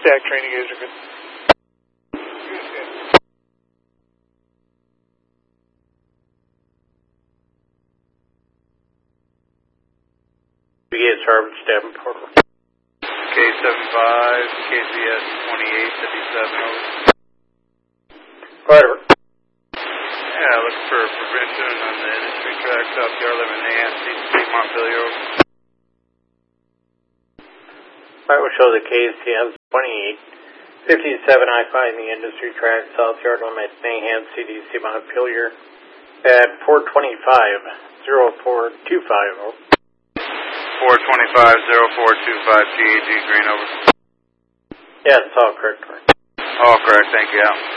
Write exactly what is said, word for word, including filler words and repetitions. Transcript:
stack training guys are good. B S Harvard Davenport. K seventy-five, K Z S twenty-eight fifty-seven, over. Whatever. Yeah, looking for prevention on the industry track, South Yard eleven A M, C D C Montpelier, over. Alright, we'll show the K C S twenty-eight fifty-seven I five in the industry track, South Yard limit, Mayhem, C D C Montpelier, at four twenty-five, oh four two five, over. four twenty-five, oh four two five, G A G Green, over. Yeah, it's all correct. All correct, thank you, out.